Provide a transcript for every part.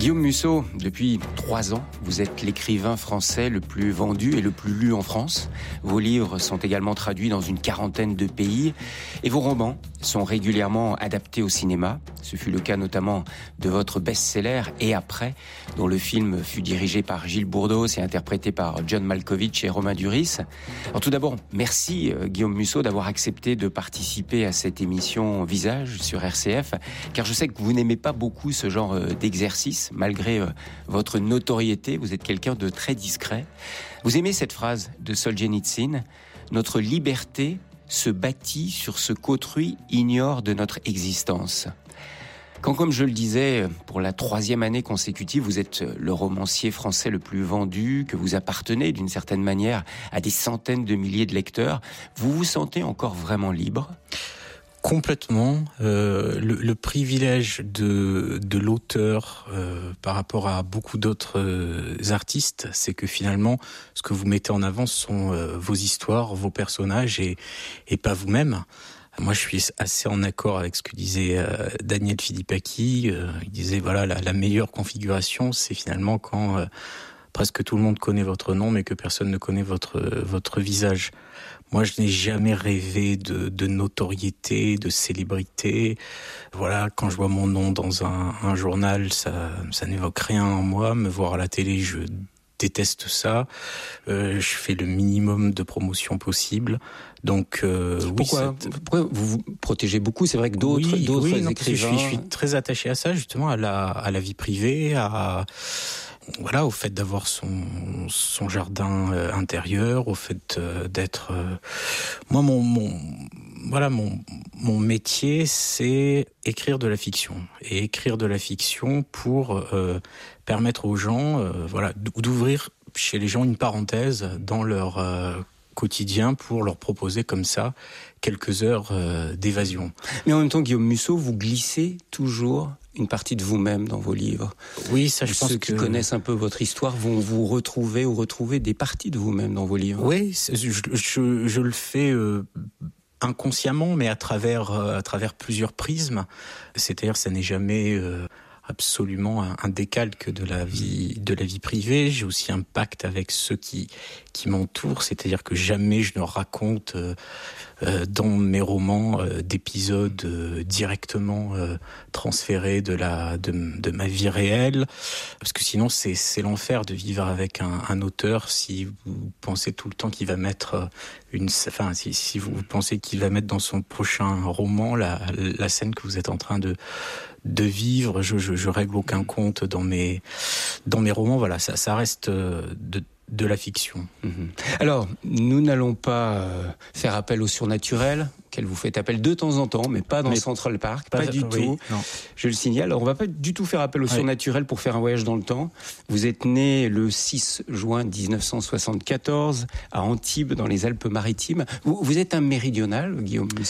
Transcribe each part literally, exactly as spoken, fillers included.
Guillaume Musso, depuis trois ans, vous êtes l'écrivain français le plus vendu et le plus lu en France. Vos livres sont également traduits dans une quarantaine de pays et vos romans sont régulièrement adaptés au cinéma. Ce fut le cas notamment de votre best-seller Et après, dont le film fut dirigé par Gilles Bourdos et interprété par John Malkovich et Romain Duris. Alors tout d'abord, merci Guillaume Musso d'avoir accepté de participer à cette émission Visage sur R C F, car je sais que vous n'aimez pas beaucoup ce genre d'exercice, malgré votre notoriété. Vous êtes quelqu'un de très discret. Vous aimez cette phrase de Solzhenitsyn: notre liberté se bâtit sur ce qu'autrui ignore de notre existence. Quand, comme je le disais, pour la troisième année consécutive, vous êtes le romancier français le plus vendu, que vous appartenez d'une certaine manière à des centaines de milliers de lecteurs, vous vous sentez encore vraiment libre ? Complètement. Euh, le, le privilège de, de l'auteur euh, par rapport à beaucoup d'autres euh, artistes, c'est que finalement, ce que vous mettez en avant sont euh, vos histoires, vos personnages et, et pas vous-même. Moi, je suis assez en accord avec ce que disait euh, Daniel Philippaki. Euh, il disait, voilà, la, la meilleure configuration, c'est finalement quand euh, presque tout le monde connaît votre nom, mais que personne ne connaît votre, votre visage. Moi, je n'ai jamais rêvé de, de notoriété, de célébrité. Voilà, quand je vois mon nom dans un, un journal, ça, ça n'évoque rien en moi. Me voir à la télé, je déteste ça. Euh, je fais le minimum de promotion possible. Donc, euh, pourquoi, oui, pourquoi vous vous protégez beaucoup ? C'est vrai que d'autres, oui, d'autres oui, non, écrivains... Je suis, je suis très attaché à ça, justement, à la, à la vie privée, à... Voilà, au fait d'avoir son son jardin euh, intérieur, au fait euh, d'être euh... moi mon mon voilà mon mon métier, c'est écrire de la fiction et écrire de la fiction pour euh, permettre aux gens euh, voilà d'ouvrir chez les gens une parenthèse dans leur euh, quotidien pour leur proposer comme ça quelques heures euh, d'évasion. Mais en même temps, Guillaume Musso, vous glissez toujours une partie de vous-même dans vos livres. Oui, ça, je pense que... Ceux qui connaissent un peu votre histoire vont vous retrouver ou retrouver des parties de vous-même dans vos livres. Oui, je, je, je le fais euh, inconsciemment, mais à travers, euh, à travers plusieurs prismes. C'est-à-dire, ça n'est jamais... Euh, absolument un, un décalque de la vie de la vie privée. J'ai aussi un pacte avec ceux qui qui m'entourent, c'est-à-dire que jamais je ne raconte euh, euh, dans mes romans euh, d'épisodes euh, directement euh, transférés de la de, de ma vie réelle, parce que sinon c'est c'est l'enfer de vivre avec un, un auteur si vous pensez tout le temps qu'il va mettre une enfin si si vous pensez qu'il va mettre dans son prochain roman la la scène que vous êtes en train de de vivre. Je, je, je règle aucun compte dans mes, dans mes romans. Voilà, ça, ça reste de, de la fiction. Mmh. Alors, nous n'allons pas faire appel au surnaturel, auquel vous faites appel de temps en temps, mais pas dans mais Central Park, pas, pas du oui, tout. Non. Je le signale. Alors, on va pas du tout faire appel au oui. surnaturel pour faire un voyage dans le temps. Vous êtes né le six juin dix-neuf cent soixante-quatorze à Antibes, dans les Alpes-Maritimes. Vous, vous êtes un méridional, Guillaume Musso ?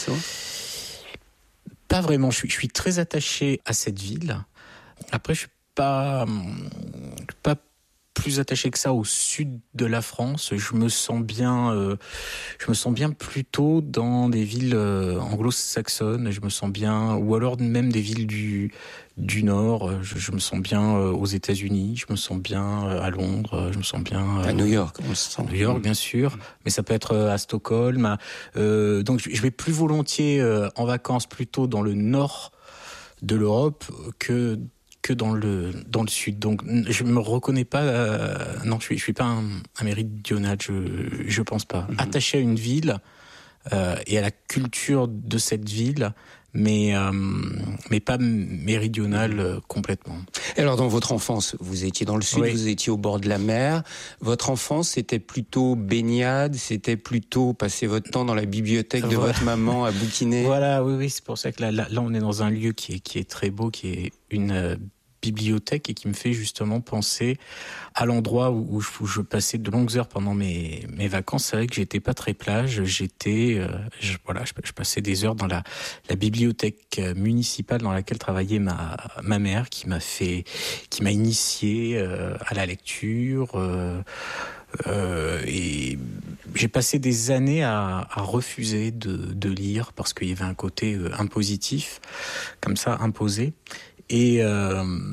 Pas vraiment. Je suis, je suis très attaché à cette ville. Après, je suis pas, pas plus attaché que ça au sud de la France. Je me sens bien, euh, je me sens bien plutôt dans des villes euh, anglo-saxonnes. Je me sens bien, ou alors même des villes du du Nord. Je, je me sens bien euh, aux États-Unis. Je me sens bien euh, à Londres. Je me sens bien euh, à New York. On se sent. New York, bien sûr. Mais ça peut être à Stockholm. À, euh, donc, je vais plus volontiers euh, en vacances plutôt dans le nord de l'Europe que que dans le dans le sud. Donc je me reconnais pas euh, non je suis je suis pas un, un méridional, je je pense pas. Mm-hmm. Attaché à une ville euh, et à la culture de cette ville, mais euh, mais pas méridional euh, complètement. Et alors dans votre enfance, vous étiez dans le sud, oui. Vous étiez au bord de la mer. Votre enfance, c'était plutôt baignade, c'était plutôt passer votre temps dans la bibliothèque de voilà. votre maman à bouquiner. Voilà, oui oui, c'est pour ça que là, là là on est dans un lieu qui est qui est très beau, qui est une euh, bibliothèque et qui me fait justement penser à l'endroit où, où, je, où je passais de longues heures pendant mes, mes vacances. C'est vrai que j'étais pas très plage, j'étais, euh, je, voilà, je, je passais des heures dans la, la bibliothèque municipale dans laquelle travaillait ma, ma mère, qui m'a fait, qui m'a initié euh, à la lecture. Euh, Euh, et j'ai passé des années à, à refuser de, de lire parce qu'il y avait un côté euh, impositif, comme ça, imposé. Et, euh,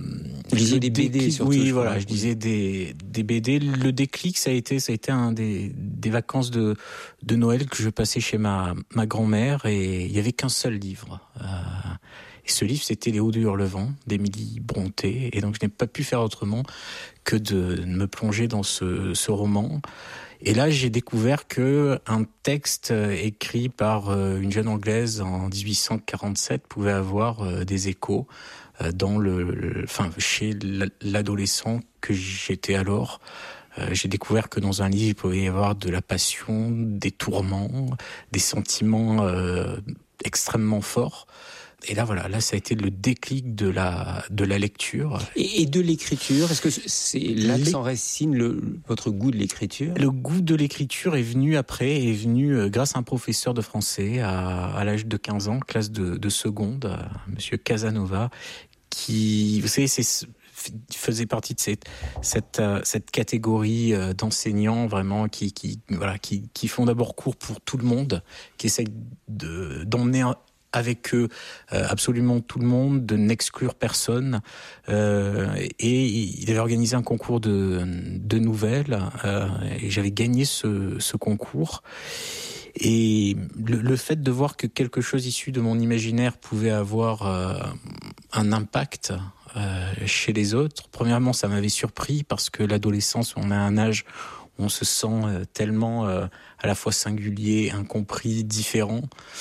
Vous lisiez des B D déclic, surtout. Oui, je voilà, crois. je lisais des, des B D. Le déclic, ça a été, ça a été un des, des vacances de, de Noël que je passais chez ma, ma grand-mère et il y avait qu'un seul livre. Euh, et ce livre, c'était Les Hauts du Hurlevent d'Émilie Brontë. Et donc, je n'ai pas pu faire autrement que de me plonger dans ce, ce roman. Et là, j'ai découvert que un texte écrit par une jeune Anglaise en dix-huit cent quarante-sept pouvait avoir des échos dans le, le enfin, chez l'adolescent que j'étais alors. J'ai découvert que dans un livre, il pouvait y avoir de la passion, des tourments, des sentiments euh, extrêmement forts. Et là, voilà, là, ça a été le déclic de la de la lecture et, et de l'écriture. Est-ce que c'est là que s'enracine le votre goût de l'écriture? Le goût de l'écriture est venu après, est venu euh, grâce à un professeur de français à, à l'âge de quinze ans, classe de, de seconde, euh, Monsieur Casanova, qui, vous savez, c'est faisait partie de cette cette euh, cette catégorie euh, d'enseignants vraiment qui qui voilà qui qui font d'abord cours pour tout le monde, qui essayent de d'emmener un, avec eux euh, absolument tout le monde, de n'exclure personne. Euh, et il avait organisé un concours de, de nouvelles euh, et j'avais gagné ce, ce concours. Et le, le fait de voir que quelque chose issu de mon imaginaire pouvait avoir euh, un impact euh, chez les autres, premièrement, ça m'avait surpris parce que l'adolescence, on a un âge où on se sent euh, tellement euh, à la fois singulier, incompris, différent.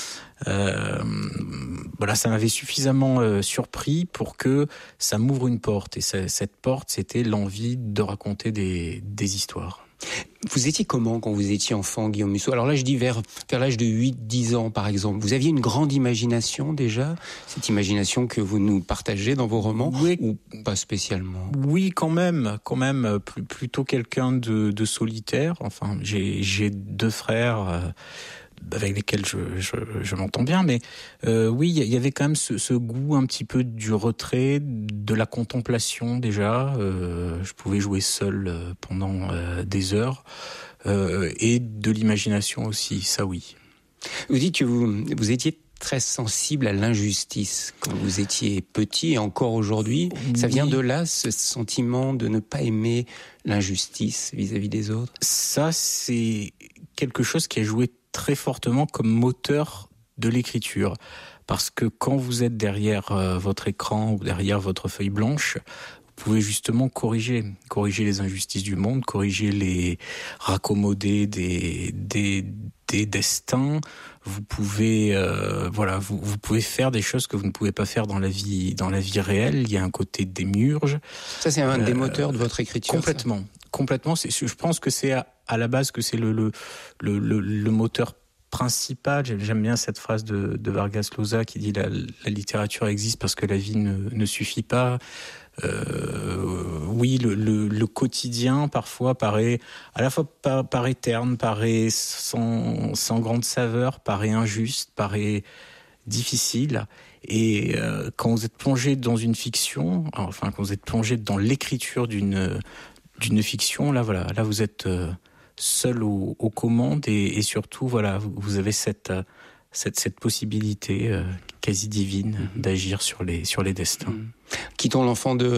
Euh, voilà, ça m'avait suffisamment euh, surpris pour que ça m'ouvre une porte. Et ça, cette porte, c'était l'envie de raconter des, des histoires. Vous étiez comment quand vous étiez enfant, Guillaume Musso? Alors là, je dis vers, vers l'âge de huit dix ans, par exemple. Vous aviez une grande imagination déjà? Cette imagination que vous nous partagez dans vos romans? Oui. Ou pas spécialement? Oui, quand même. Quand même, plus, plutôt quelqu'un de, de solitaire. Enfin, j'ai, j'ai deux frères... Euh, avec lesquels je, je, je m'entends bien, mais euh, oui, il y avait quand même ce, ce goût un petit peu du retrait, de la contemplation déjà. Euh, je pouvais jouer seul pendant euh, des heures, euh, et de l'imagination aussi, ça oui. Vous dites que vous, vous étiez très sensible à l'injustice quand vous étiez petit et encore aujourd'hui. Oui. Ça vient de là, ce sentiment de ne pas aimer l'injustice vis-à-vis des autres? Ça, c'est quelque chose qui a joué très fortement comme moteur de l'écriture. Parce que quand vous êtes derrière euh, votre écran ou derrière votre feuille blanche, vous pouvez justement corriger, corriger les injustices du monde, corriger les raccommoder des, des, des destins. Vous pouvez, euh, voilà, vous, vous pouvez faire des choses que vous ne pouvez pas faire dans la vie, dans la vie réelle. Il y a un côté démiurge. Ça, c'est un euh, des moteurs de votre écriture. Complètement, ça. complètement. C'est, je pense que c'est à, à la base que c'est le, le, le, le, le moteur principal. J'aime bien cette phrase de, de Vargas Llosa qui dit la, la littérature existe parce que la vie ne, ne suffit pas. Euh, oui, le, le, le quotidien parfois paraît à la fois par, paraît terne, paraît sans, sans grande saveur, paraît injuste, paraît difficile. Et euh, quand vous êtes plongé dans une fiction, enfin quand vous êtes plongé dans l'écriture d'une d'une fiction, là voilà, là vous êtes euh, seul aux, aux commandes et, et surtout voilà, vous, vous avez cette cette cette possibilité euh, quasi divine mmh. d'agir sur les sur les destins. Mmh. Quittons l'enfant de